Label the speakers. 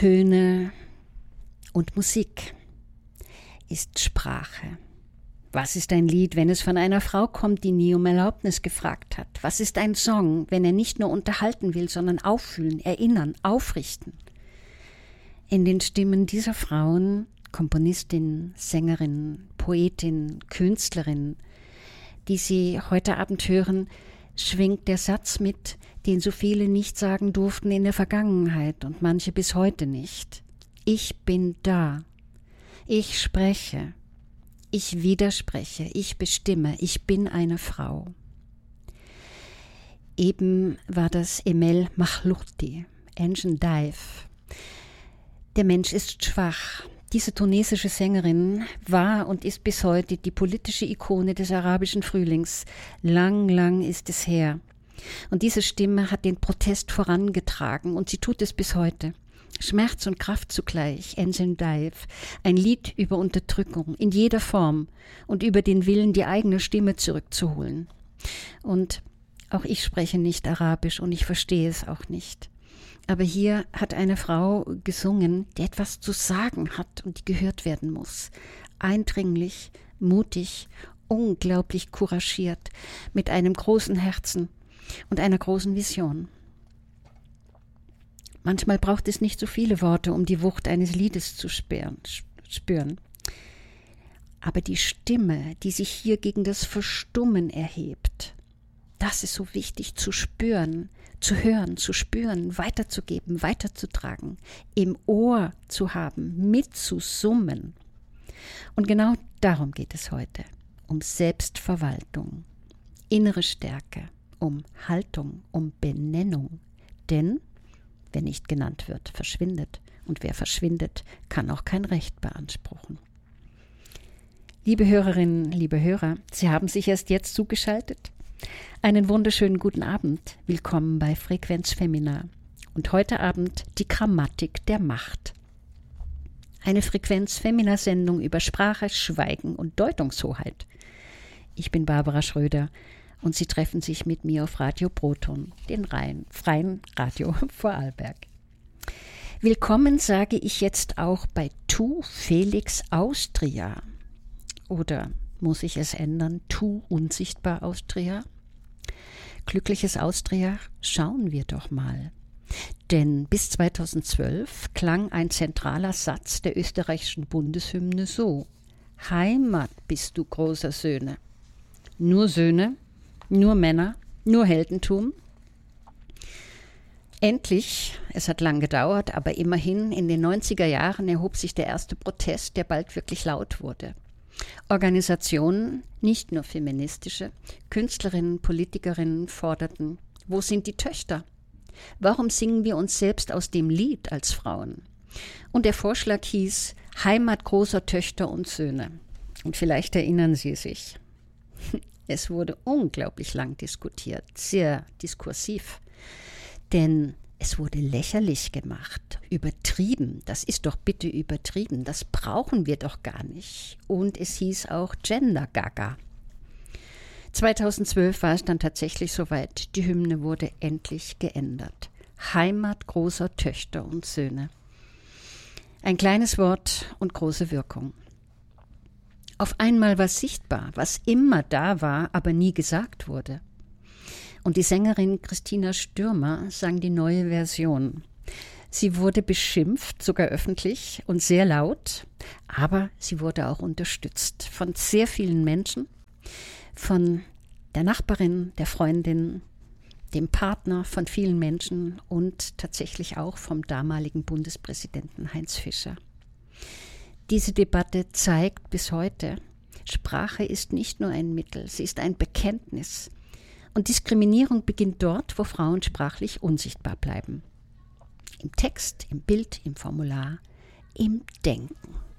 Speaker 1: Töne und Musik ist Sprache. Was ist ein Lied, wenn es von einer Frau kommt, die nie um Erlaubnis gefragt hat? Was ist ein Song, wenn er nicht nur unterhalten will, sondern auffühlen, erinnern, aufrichten? In den Stimmen dieser Frauen, Komponistin, Sängerin, Poetin, Künstlerin, die Sie heute Abend hören, schwingt der Satz mit, den so viele nicht sagen durften in der Vergangenheit und manche bis heute nicht. Ich bin da. Ich spreche. Ich widerspreche. Ich bestimme. Ich bin eine Frau. Eben war das Emel Makhlouti, Engine Dive. Der Mensch ist schwach. Diese tunesische Sängerin war und ist bis heute die politische Ikone des arabischen Frühlings. Lang, lang ist es her. Und diese Stimme hat den Protest vorangetragen und sie tut es bis heute. Schmerz und Kraft zugleich, Engine Dive, ein Lied über Unterdrückung in jeder Form und über den Willen, die eigene Stimme zurückzuholen. Und auch ich spreche nicht Arabisch und ich verstehe es auch nicht. Aber hier hat eine Frau gesungen, die etwas zu sagen hat und die gehört werden muss. Eindringlich, mutig, unglaublich couragiert, mit einem großen Herzen und einer großen Vision. Manchmal braucht es nicht so viele Worte, um die Wucht eines Liedes zu spüren. Aber die Stimme, die sich hier gegen das Verstummen erhebt, das ist so wichtig zu spüren, zu hören, zu spüren, weiterzugeben, weiterzutragen, im Ohr zu haben, mitzusummen. Und genau darum geht es heute, um Selbstverwaltung, innere Stärke, um Haltung, um Benennung. Denn wer nicht genannt wird, verschwindet. Und wer verschwindet, kann auch kein Recht beanspruchen. Liebe Hörerinnen, liebe Hörer, Sie haben sich erst jetzt zugeschaltet. Einen wunderschönen guten Abend. Willkommen bei Frequenz Femina. Und heute Abend die Grammatik der Macht. Eine Frequenz Femina-Sendung über Sprache, Schweigen und Deutungshoheit. Ich bin Barbara Schröder und Sie treffen sich mit mir auf Radio Proton, den freien Radio Vorarlberg. Willkommen sage ich jetzt auch bei Tu Felix Austria. Oder muss ich es ändern? Tu Unsichtbar Austria? Glückliches Austria, schauen wir doch mal. Denn bis 2012 klang ein zentraler Satz der österreichischen Bundeshymne so: Heimat bist du großer Söhne. Nur Söhne, nur Männer, nur Heldentum. Endlich, es hat lang gedauert, aber immerhin in den 90er Jahren erhob sich der erste Protest, der bald wirklich laut wurde. Organisationen, nicht nur feministische, Künstlerinnen, Politikerinnen forderten: Wo sind die Töchter? Warum singen wir uns selbst aus dem Lied als Frauen? Und der Vorschlag hieß Heimat großer Töchter und Söhne. Und vielleicht erinnern Sie sich. Es wurde unglaublich lang diskutiert, sehr diskursiv. Denn es wurde lächerlich gemacht, übertrieben. Das ist doch bitte übertrieben, das brauchen wir doch gar nicht. Und es hieß auch Gender Gaga. 2012 war es dann tatsächlich soweit. Die Hymne wurde endlich geändert. Heimat großer Töchter und Söhne. Ein kleines Wort und große Wirkung. Auf einmal war sichtbar, was immer da war, aber nie gesagt wurde. Und die Sängerin Christina Stürmer sang die neue Version. Sie wurde beschimpft, sogar öffentlich und sehr laut, aber sie wurde auch unterstützt von sehr vielen Menschen, von der Nachbarin, der Freundin, dem Partner, von vielen Menschen und tatsächlich auch vom damaligen Bundespräsidenten Heinz Fischer. Diese Debatte zeigt bis heute, Sprache ist nicht nur ein Mittel, sie ist ein Bekenntnis. Und Diskriminierung beginnt dort, wo Frauen sprachlich unsichtbar bleiben. Im Text, im Bild, im Formular, im Denken.